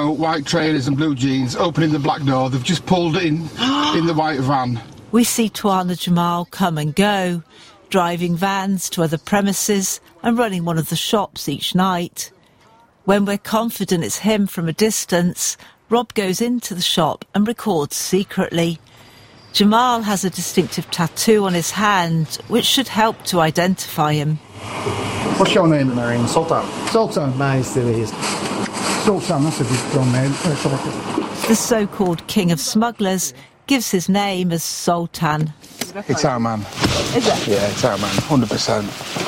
tattoo, white trainers and blue jeans, opening the black door. They've just pulled in the white van. We see Tuana Jamal come and go, driving vans to other premises and running one of the shops each night. When we're confident it's him from a distance, Rob goes into the shop and records secretly. Jamal has a distinctive tattoo on his hand, which should help to identify him. What's your name, Marion? Sultan. Sultan? Nice to meet you. Sultan, that's a good strong name. The so-called king of smugglers gives his name as Sultan. It's our man. Is it? Yeah, it's our man, 100%.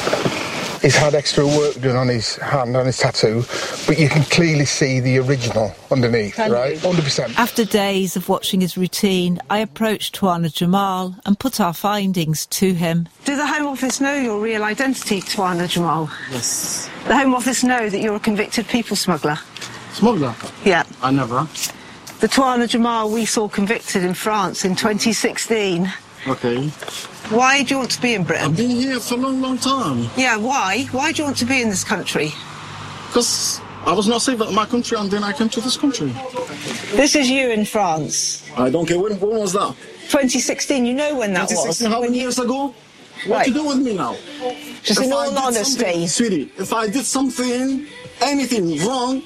He's had extra work done on his hand, on his tattoo, but you can clearly see the original underneath, right? 100%. After days of watching his routine, I approached Tuana Jamal and put our findings to him. Do the Home Office know your real identity, Tuana Jamal? Yes. The Home Office know that you're a convicted people smuggler? Smuggler? Yeah. I never. The Tuana Jamal we saw convicted in France in 2016. Okay. Why do you want to be in Britain? I've been here for a long, long time. Yeah, why? Why do you want to be in this country? Because I was not safe at my country and then I came to this country. This is you in France. I don't care. When was that? 2016, you know when that was. 2016, how many years ago? What Right. to do with me now? Just in all honesty. Sweetie, if I did something, anything wrong,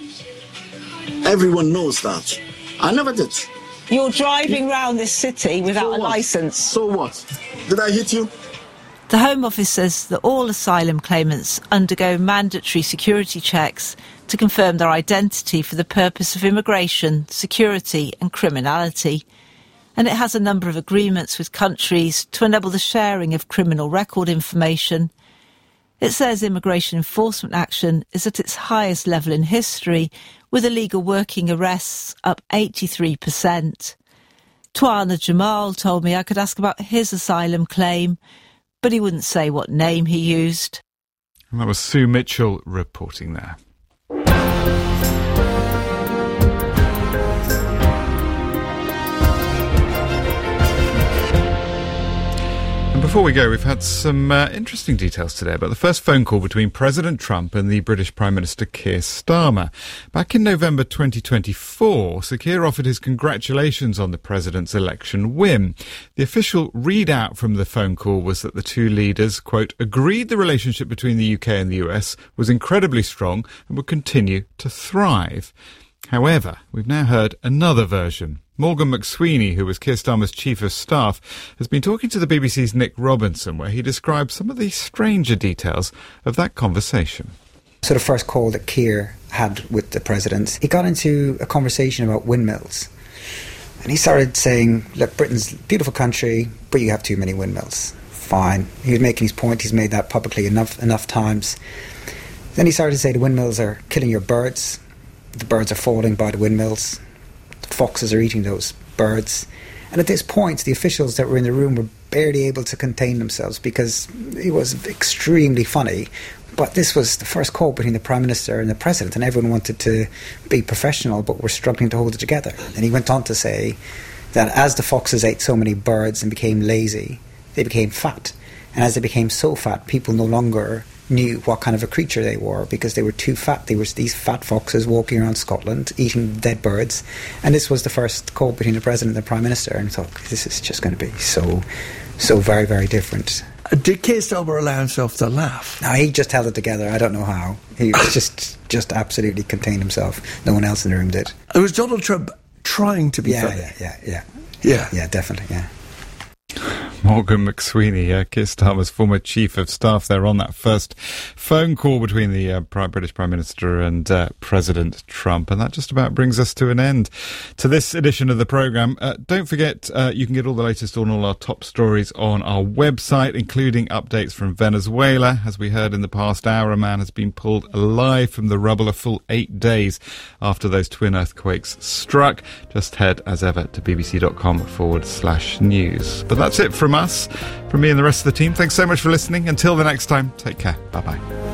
everyone knows that. I never did. You're driving round this city without So a what? licence. So what? Did I hit you? The Home Office says that all asylum claimants undergo mandatory security checks to confirm their identity for the purpose of immigration, security and criminality. And it has a number of agreements with countries to enable the sharing of criminal record information. It says immigration enforcement action is at its highest level in history, with illegal working arrests up 83%. Tuana Jamal told me I could ask about his asylum claim, but he wouldn't say what name he used. And that was Sue Mitchell reporting there. And before we go, we've had some interesting details today about the first phone call between President Trump and the British Prime Minister Keir Starmer. Back in November 2024, Sir Keir offered his congratulations on the president's election win. The official readout from the phone call was that the two leaders, quote, agreed the relationship between the UK and the US was incredibly strong and would continue to thrive. However, we've now heard another version. Morgan McSweeney, who was Keir Starmer's Chief of Staff, has been talking to the BBC's Nick Robinson, where he describes some of the stranger details of that conversation. So the first call that Keir had with the president, he got into a conversation about windmills. And he started saying, look, Britain's a beautiful country, but you have too many windmills. Fine. He was making his point. He's made that publicly enough times. Then he started to say the windmills are killing your birds. The birds are falling by the windmills. The foxes are eating those birds. And at this point, the officials that were in the room were barely able to contain themselves because it was extremely funny. But this was the first call between the Prime Minister and the President, and everyone wanted to be professional but were struggling to hold it together. And he went on to say that as the foxes ate so many birds and became lazy, they became fat. And as they became so fat, people no longer knew what kind of a creature they were because they were too fat. They were these fat foxes walking around Scotland eating dead birds. And this was the first call between the President and the Prime Minister, and I thought, this is just going to be so very, very different. Did Keir Starmer allow himself to laugh? No, he just held it together. I don't know how. He was just absolutely contained himself. No one else in the room did. It was Donald Trump trying to be funny. Yeah, definitely, yeah. Morgan McSweeney, Keir Starmer's former Chief of Staff, there on that first phone call between the British Prime Minister and President Trump. And that just about brings us to an end to this edition of the programme. Don't forget, you can get all the latest on all our top stories on our website, including updates from Venezuela. As we heard in the past hour, a man has been pulled alive from the rubble a full 8 days after those twin earthquakes struck. Just head, as ever, to bbc.com/news. But that's it from us, from me and the rest of the team. Thanks so much for listening. Until the next time, take care. Bye-bye.